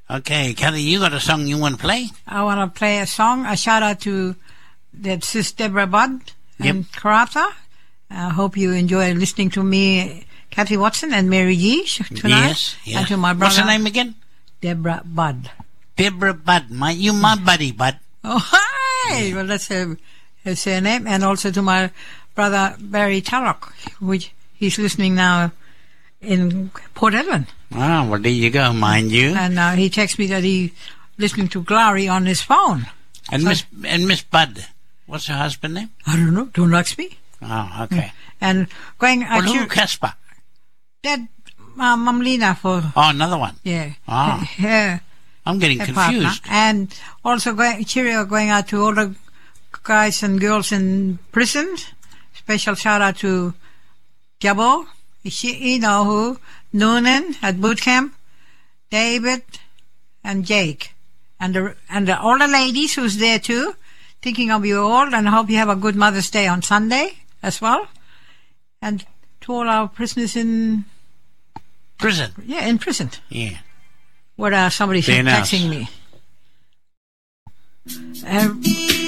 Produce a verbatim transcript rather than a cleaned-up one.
Okay, Kathy, you got a song you want to play? I want to play a song. A shout out to that sis Deborah Budd and Yep. Karata. I hope you enjoy listening to me, Kathy Watson and Mary G tonight. Yes, yes. And to my brother. What's her name again? Deborah Budd. Deborah Budd. My, you my buddy, Bud. Oh, hi! Yeah. Well, that's her, her surname. And also to my brother Barry Tarrock, which he's listening now in Port Edwin. Oh, well, there you go, mind you. And uh, he texts me that he's listening to Glory on his phone. And so, Miss and Miss Budd, what's her husband name? I don't know. Don't ask me. Oh, okay. And going... Well, uh, who, Casper? That uh, Mum Lena for... Oh, another one. Yeah. Oh. Her, I'm getting her confused. Partner. And also going, cheerio going out to all the guys and girls in prison. Special shout out to Jabo, she, you know who, Noonan at boot camp, David and Jake. And the, and the, all the ladies who's there too. Thinking of you all, and I hope you have a good Mother's Day on Sunday as well. And to all our prisoners in... Prison? Yeah, in prison. Yeah. Where uh, somebody's texting me. Uh,